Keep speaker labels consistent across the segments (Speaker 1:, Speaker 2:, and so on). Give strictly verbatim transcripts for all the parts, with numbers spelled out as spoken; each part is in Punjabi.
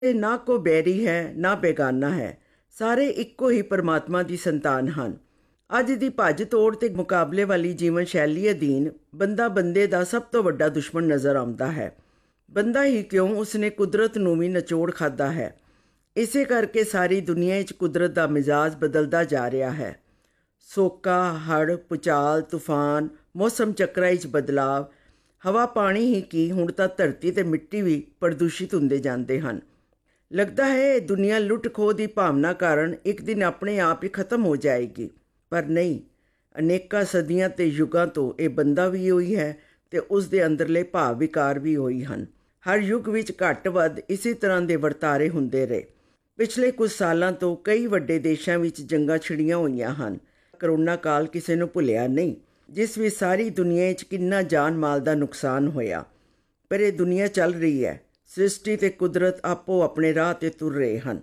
Speaker 1: ਇਹ ਨਾ ਕੋ ਬੈਰੀ ਹੈ ਨਾ ਬੇਗਾਨਾ ਹੈ, ਸਾਰੇ ਇੱਕੋ ਹੀ ਪਰਮਾਤਮਾ ਦੀ ਸੰਤਾਨ ਹਨ। ਅੱਜ ਦੀ ਭੱਜ ਤੋੜ ਤੇ ਮੁਕਾਬਲੇ ਵਾਲੀ ਜੀਵਨ ਸ਼ੈਲੀ ਅਧੀਨ ਬੰਦਾ ਬੰਦੇ ਦਾ ਸਭ ਤੋਂ ਵੱਡਾ ਦੁਸ਼ਮਣ ਨਜ਼ਰ ਆਉਂਦਾ ਹੈ। ਬੰਦਾ ਹੀ ਕਿਉਂ, ਉਸਨੇ ਕੁਦਰਤ ਨੂੰ ਵੀ ਨਿਚੋੜ ਖਾਧਾ ਹੈ। ਇਸੇ ਕਰਕੇ ਸਾਰੀ ਦੁਨੀਆ ਵਿੱਚ ਕੁਦਰਤ ਦਾ ਮਿਜ਼ਾਜ ਬਦਲਦਾ ਜਾ ਰਿਹਾ ਹੈ। ਸੋਕਾ, ਹੜ੍ਹ, ਭੂਚਾਲ, ਤੂਫਾਨ, ਮੌਸਮ ਚੱਕਰਾਂ ਵਿੱਚ ਬਦਲਾਵ, ਹਵਾ ਪਾਣੀ ਹੀ ਕੀ, ਹੁਣ ਤਾਂ ਧਰਤੀ ਤੇ ਮਿੱਟੀ ਵੀ ਪ੍ਰਦੂਸ਼ਿਤ ਹੁੰਦੇ ਜਾਂਦੇ ਹਨ। ਲੱਗਦਾ ਹੈ ਇਹ ਦੁਨੀਆ ਲੁੱਟ ਖੋਹ ਦੀ ਭਾਵਨਾ ਕਾਰਨ ਇੱਕ ਦਿਨ ਆਪਣੇ ਆਪ ਹੀ ਖਤਮ ਹੋ ਜਾਏਗੀ, ਪਰ ਨਹੀਂ। ਅਨੇਕਾਂ ਸਦੀਆਂ ਤੇ ਯੁੱਗਾਂ ਤੋਂ ਇਹ ਬੰਦਾ ਵੀ ਉਹੀ ਹੈ ਤੇ ਉਸ ਦੇ ਅੰਦਰਲੇ ਭਾਵ ਵਿਕਾਰ ਵੀ ਉਹੀ ਹਨ। ਹਰ ਯੁੱਗ ਵਿੱਚ ਘੱਟ ਵੱਧ ਇਸੇ ਤਰ੍ਹਾਂ ਦੇ ਵਰਤਾਰੇ ਹੁੰਦੇ ਰਹੇ। ਪਿਛਲੇ ਕੁਝ ਸਾਲਾਂ ਤੋਂ ਕਈ ਵੱਡੇ ਦੇਸ਼ਾਂ ਵਿੱਚ ਜੰਗਾਂ ਛਿੜੀਆਂ ਹੋਈਆਂ ਹਨ। ਕਰੋਨਾ ਕਾਲ ਕਿਸੇ ਨੂੰ ਭੁੱਲਿਆ ਨਹੀਂ, ਜਿਸ ਵਿੱਚ ਸਾਰੀ ਦੁਨੀਆ ਵਿੱਚ ਕਿੰਨਾ ਜਾਨ ਮਾਲ ਦਾ ਨੁਕਸਾਨ ਹੋਇਆ। ਪਰ ਇਹ ਦੁਨੀਆ ਚੱਲ ਰਹੀ ਹੈ। ਸ੍ਰਿਸ਼ਟੀ ਤੇ ਕੁਦਰਤ ਆਪੋ ਆਪਣੇ ਰਾਹ 'ਤੇ ਤੁਰ ਰਹੇ ਹਨ।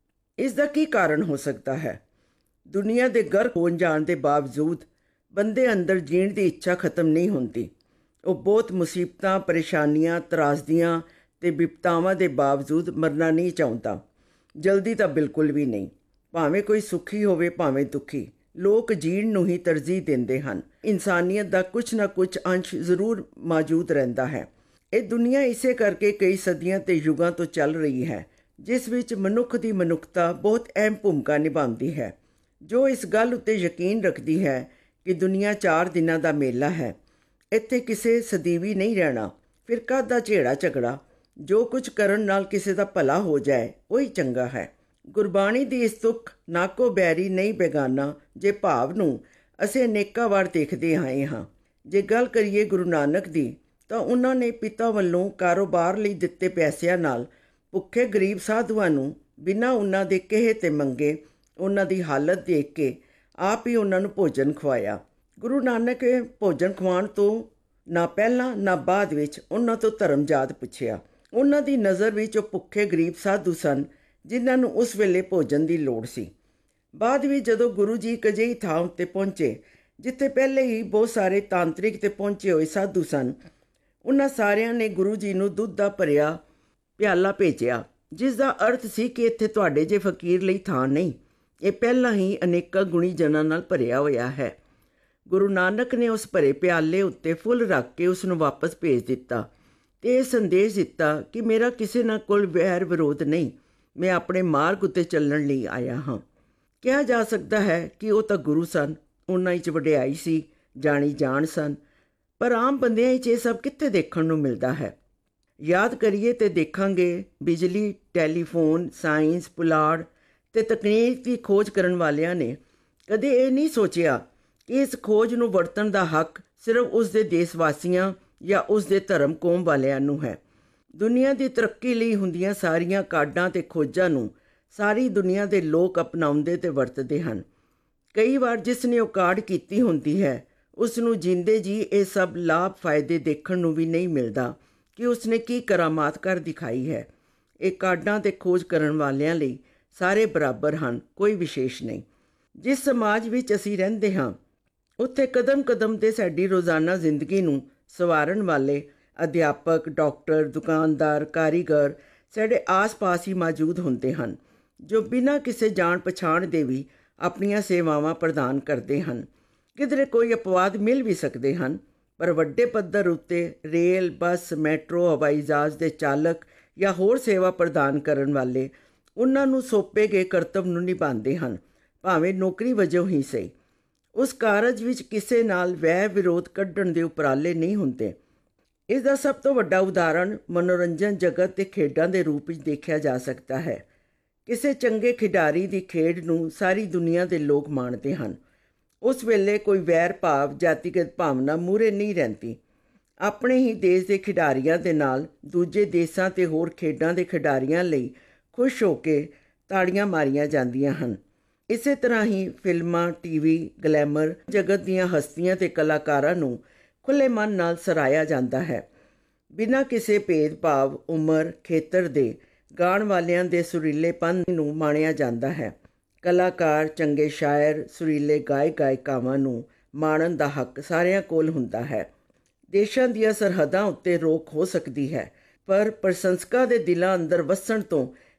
Speaker 1: ਇਸ ਦਾ ਕੀ ਕਾਰਨ ਹੋ ਸਕਦਾ ਹੈ? ਦੁਨੀਆ ਦੇ ਗਰਕ ਹੋ ਜਾਣ ਦੇ ਬਾਵਜੂਦ ਬੰਦੇ ਅੰਦਰ ਜੀਣ ਦੀ ਇੱਛਾ ਖਤਮ ਨਹੀਂ ਹੁੰਦੀ। ਉਹ ਬਹੁਤ ਮੁਸੀਬਤਾਂ, ਪਰੇਸ਼ਾਨੀਆਂ, ਤਰਾਸਦੀਆਂ ਤੇ ਵਿਪਤਾਵਾਂ ਦੇ ਬਾਵਜੂਦ ਮਰਨਾ ਨਹੀਂ ਚਾਹੁੰਦਾ। ਜਲਦੀ ਤਾਂ ਬਿਲਕੁਲ ਵੀ ਨਹੀਂ। ਭਾਵੇਂ ਕੋਈ ਸੁਖੀ ਹੋਵੇ ਭਾਵੇਂ ਦੁਖੀ, ਲੋਕ ਜੀਣ ਨੂੰ ਹੀ ਤਰਜੀਹ ਦਿੰਦੇ ਹਨ। ਇਨਸਾਨੀਅਤ ਦਾ ਕੁਛ ਨਾ ਕੁਛ ਅੰਸ਼ ਜ਼ਰੂਰ ਮੌਜੂਦ ਰਹਿੰਦਾ ਹੈ। ਇਹ ਦੁਨੀਆ ਇਸੇ ਕਰਕੇ ਕਈ ਸਦੀਆਂ ਤੇ ਯੁੱਗਾਂ ਤੋਂ ਚੱਲ ਰਹੀ ਹੈ, ਜਿਸ ਵਿੱਚ ਮਨੁੱਖ ਦੀ ਮਨੁੱਖਤਾ ਬਹੁਤ ਅਹਿਮ ਭੂਮਿਕਾ ਨਿਭਾਉਂਦੀ ਹੈ। ਜੋ ਇਸ ਗੱਲ ਉੱਤੇ ਯਕੀਨ ਰੱਖਦੀ ਹੈ ਕਿ ਦੁਨੀਆ ਚਾਰ ਦਿਨਾਂ ਦਾ ਮੇਲਾ ਹੈ, ਇੱਥੇ ਕਿਸੇ ਸਦੀਵੀ ਨਹੀਂ ਰਹਿਣਾ, ਫਿਰ ਕਾਹਦਾ ਝੇੜਾ ਝਗੜਾ। ਜੋ ਕੁਝ ਕਰਨ ਨਾਲ ਕਿਸੇ ਦਾ ਭਲਾ ਹੋ ਜਾਏ ਉਹੀ ਚੰਗਾ ਹੈ। ਗੁਰਬਾਣੀ ਦੀ ਇਸ ਤੁਕ ਨਾ ਕੋ ਬੈਰੀ ਨਹੀਂ ਬੇਗਾਨਾ ਜੇ ਭਾਵ ਨੂੰ ਅਸੀਂ ਅਨੇਕਾਂ ਵਾਰ ਦੇਖਦੇ ਆਏ ਹਾਂ। ਜੇ ਗੱਲ ਕਰੀਏ ਗੁਰੂ ਨਾਨਕ ਦੀ, ਤਾਂ ਉਹਨਾਂ ਨੇ ਪਿਤਾ ਵੱਲੋਂ ਕਾਰੋਬਾਰ ਲਈ ਦਿੱਤੇ ਪੈਸਿਆਂ ਨਾਲ ਭੁੱਖੇ ਗਰੀਬ ਸਾਧੂਆਂ ਨੂੰ ਬਿਨਾਂ ਉਹਨਾਂ ਦੇ ਕਹੇ ਤੇ ਮੰਗੇ, ਉਹਨਾਂ ਦੀ ਹਾਲਤ ਦੇਖ ਕੇ ਆਪ ਹੀ ਉਹਨਾਂ ਨੂੰ ਭੋਜਨ ਖਵਾਇਆ। ਗੁਰੂ ਨਾਨਕ ਭੋਜਨ ਖਵਾਉਣ ਤੋਂ ਨਾ ਪਹਿਲਾਂ ਨਾ ਬਾਅਦ ਵਿੱਚ ਉਹਨਾਂ ਤੋਂ ਧਰਮ ਜਾਤ ਪੁੱਛਿਆ। ਉਹਨਾਂ ਦੀ ਨਜ਼ਰ ਵਿੱਚ ਉਹ ਭੁੱਖੇ ਗਰੀਬ ਸਾਧੂ ਸਨ ਜਿਨ੍ਹਾਂ ਨੂੰ ਉਸ ਵੇਲੇ ਭੋਜਨ ਦੀ ਲੋੜ ਸੀ। ਬਾਅਦ ਵਿੱਚ ਜਦੋਂ ਗੁਰੂ ਜੀ ਇੱਕ ਅਜਿਹੀ ਥਾਂ ਉੱਤੇ ਪਹੁੰਚੇ ਜਿੱਥੇ ਪਹਿਲੇ ਹੀ ਬਹੁਤ ਸਾਰੇ ਤਾਂਤਰਿਕ ਤੇ ਪਹੁੰਚੇ ਹੋਏ ਸਾਧੂ ਸਨ, ਉਹਨਾਂ ਸਾਰਿਆਂ ਨੇ ਗੁਰੂ ਜੀ ਨੂੰ ਦੁੱਧ ਦਾ ਭਰਿਆ ਪਿਆਲਾ ਭੇਜਿਆ, ਜਿਸ ਦਾ ਅਰਥ ਸੀ ਕਿ ਇੱਥੇ ਤੁਹਾਡੇ ਜੇ ਫਕੀਰ ਲਈ ਥਾਂ ਨਹੀਂ, ਇਹ ਪਹਿਲਾਂ ਹੀ ਅਨੇਕਾਂ ਗੁਣੀ ਜਨਾਂ ਨਾਲ ਭਰਿਆ ਹੋਇਆ ਹੈ। ਗੁਰੂ ਨਾਨਕ ਨੇ ਉਸ ਭਰੇ ਪਿਆਲੇ ਉੱਤੇ ਫੁੱਲ ਰੱਖ ਕੇ ਉਸ ਨੂੰ ਵਾਪਸ ਭੇਜ ਦਿੱਤਾ ਤੇ ਇਹ ਸੰਦੇਸ਼ ਦਿੱਤਾ ਕਿ ਮੇਰਾ ਕਿਸੇ ਨਾਲ ਕੋਲ ਵੈਰ ਵਿਰੋਧ ਨਹੀਂ, ਮੈਂ ਆਪਣੇ ਮਾਰਗ ਉੱਤੇ ਚੱਲਣ ਲਈ ਆਇਆ ਹਾਂ। ਕਿਹਾ ਜਾ ਸਕਦਾ ਹੈ ਕਿ ਉਹ ਤਾਂ ਗੁਰੂ ਸਨ, ਉਹਨਾਂ ਵਿੱਚ ਵਡਿਆਈ ਸੀ, ਜਾਣੀ ਜਾਣ ਸਨ, ਪਰ ਆਮ ਬੰਦਿਆਂ ਵਿੱਚ ਇਹ ਸਭ ਕਿੱਥੇ ਦੇਖਣ ਨੂੰ ਮਿਲਦਾ ਹੈ। ਯਾਦ ਕਰੀਏ ਤੇ ਦੇਖਾਂਗੇ, ਬਿਜਲੀ, ਟੈਲੀਫੋਨ, ਸਾਇੰਸ, ਪੁਲਾੜ ਤੇ ਤਕਨੀਕ ਦੀ ਖੋਜ ਕਰਨ ਵਾਲਿਆਂ ਨੇ ਕਦੇ ਇਹ ਨਹੀਂ ਸੋਚਿਆ ਕਿ ਇਸ ਖੋਜ ਨੂੰ ਵਰਤਣ ਦਾ ਹੱਕ ਸਿਰਫ ਉਸ ਦੇ ਦੇਸ਼ ਵਾਸੀਆਂ ਜਾਂ ਉਸ ਦੇ ਧਰਮ ਕੌਮ ਵਾਲਿਆਂ ਨੂੰ ਹੈ। ਦੁਨੀਆ ਦੀ ਤਰੱਕੀ ਲਈ ਹੁੰਦੀਆਂ ਸਾਰੀਆਂ ਕਾਢਾਂ ਤੇ ਖੋਜਾਂ ਨੂੰ ਸਾਰੀ ਦੁਨੀਆ ਦੇ ਲੋਕ ਅਪਣਾਉਂਦੇ ਤੇ ਵਰਤਦੇ ਹਨ। ਕਈ ਵਾਰ ਜਿਸ ਨੇ ਉਹ ਕਾਢ ਕੀਤੀ ਹੁੰਦੀ ਹੈ, ਉਸ ਨੂੰ ਜਿੰਦੇ ਜੀ ਇਹ ਸਭ ਲਾਭ ਫਾਇਦੇ ਦੇਖਣ ਨੂੰ ਵੀ ਨਹੀਂ ਮਿਲਦਾ ਕਿ ਉਸਨੇ ਕੀ ਕਰਾਮਾਤ ਕਰ ਦਿਖਾਈ ਹੈ। ਇਹ ਕਾਢਾਂ ਤੇ ਖੋਜ ਕਰਨ ਵਾਲਿਆਂ ਲਈ ਸਾਰੇ ਬਰਾਬਰ ਹਨ, ਕੋਈ ਵਿਸ਼ੇਸ਼ ਨਹੀਂ। ਜਿਸ ਸਮਾਜ ਵਿੱਚ ਅਸੀਂ ਰਹਿੰਦੇ ਹਾਂ, ਉੱਥੇ ਕਦਮ ਕਦਮ 'ਤੇ ਸਾਡੀ ਰੋਜ਼ਾਨਾ ਜ਼ਿੰਦਗੀ ਨੂੰ ਸੰਵਾਰਨ ਵਾਲੇ ਅਧਿਆਪਕ, ਡਾਕਟਰ, ਦੁਕਾਨਦਾਰ, ਕਾਰੀਗਰ ਸਾਡੇ ਆਸ-ਪਾਸ ਹੀ ਮੌਜੂਦ ਹੁੰਦੇ ਹਨ, ਜੋ ਬਿਨਾਂ ਕਿਸੇ ਜਾਣ ਪਛਾਣ ਦੇ ਵੀ ਆਪਣੀਆਂ ਸੇਵਾਵਾਂ ਪ੍ਰਦਾਨ ਕਰਦੇ ਹਨ। ਕਿਧਰੇ ਕੋਈ ਅਪਵਾਦ ਮਿਲ ਵੀ ਸਕਦੇ ਹਨ, ਪਰ ਵੱਡੇ ਪੱਧਰ ਉੱਤੇ ਰੇਲ, ਬੱਸ, ਮੈਟਰੋ, ਹਵਾਈ ਜਹਾਜ਼ ਦੇ ਚਾਲਕ ਜਾਂ ਹੋਰ ਸੇਵਾ ਪ੍ਰਦਾਨ ਕਰਨ ਵਾਲੇ ਉਹਨਾਂ ਨੂੰ ਸੌਂਪੇ ਗਏ ਕਰਤੱਵ ਨੂੰ ਨਿਭਾਉਂਦੇ ਹਨ, ਭਾਵੇਂ ਨੌਕਰੀ ਵਜੋਂ ਹੀ ਸਹੀ। ਉਸ ਕਾਰਜ ਵਿੱਚ ਕਿਸੇ ਨਾਲ ਵੈਰ ਵਿਰੋਧ ਕੱਢਣ ਦੇ ਉਪਰਾਲੇ ਨਹੀਂ ਹੁੰਦੇ। ਇਸ ਦਾ ਸਭ ਤੋਂ ਵੱਡਾ ਉਦਾਹਰਣ ਮਨੋਰੰਜਨ ਜਗਤ ਤੇ ਖੇਡਾਂ ਦੇ ਰੂਪ ਵਿੱਚ ਦੇਖਿਆ ਜਾ ਸਕਦਾ ਹੈ। ਕਿਸੇ ਚੰਗੇ ਖਿਡਾਰੀ ਦੀ ਖੇਡ ਨੂੰ ਸਾਰੀ ਦੁਨੀਆ ਦੇ ਲੋਕ ਮਾਣਦੇ ਹਨ। ਉਸ ਵੇਲੇ ਕੋਈ ਵੈਰ ਭਾਵ, ਜਾਤੀਗਤ ਭਾਵਨਾ ਮੂਹਰੇ ਨਹੀਂ ਰਹਿੰਦੀ। ਆਪਣੇ ਹੀ ਦੇਸ਼ ਦੇ ਖਿਡਾਰੀਆਂ ਦੇ ਨਾਲ ਦੂਜੇ ਦੇਸ਼ਾਂ ਤੇ ਹੋਰ ਖੇਡਾਂ ਦੇ ਖਿਡਾਰੀਆਂ ਲਈ ਖੁਸ਼ ਹੋ ਕੇ ਤਾੜੀਆਂ ਮਾਰੀਆਂ ਜਾਂਦੀਆਂ ਹਨ। ਇਸੇ ਤਰ੍ਹਾਂ ਹੀ ਫਿਲਮਾਂ, ਟੀਵੀ, ਗਲੈਮਰ ਜਗਤ ਦੀਆਂ ਹਸਤੀਆਂ ਤੇ ਕਲਾਕਾਰਾਂ ਨੂੰ ਖੁੱਲ੍ਹੇ ਮਨ ਨਾਲ ਸਰਾਹਿਆ ਜਾਂਦਾ ਹੈ। ਬਿਨਾਂ ਕਿਸੇ ਭੇਦਭਾਵ, ਉਮਰ, ਖੇਤਰ ਦੇ ਗਾਣ ਵਾਲਿਆਂ ਦੇ ਸੁਰੀਲੇਪਨ ਨੂੰ ਮਾਣਿਆ ਜਾਂਦਾ ਹੈ। ਕਲਾਕਾਰ, ਚੰਗੇ ਸ਼ਾਇਰ, ਸੁਰੀਲੇ ਗਾਇਕ ਗਾਇਕਾਵਾਂ ਨੂੰ ਮਾਣਨ ਦਾ ਹੱਕ ਸਾਰਿਆਂ ਕੋਲ ਹੁੰਦਾ ਹੈ। ਦੇਸ਼ਾਂ ਦੀਆਂ ਸਰਹੱਦਾਂ ਉੱਤੇ ਰੋਕ ਹੋ ਸਕਦੀ ਹੈ, ਪਰ ਪ੍ਰਸ਼ੰਸਕਾਂ ਦੇ ਦਿਲਾਂ ਅੰਦਰ ਵਸਣ ਤੋਂ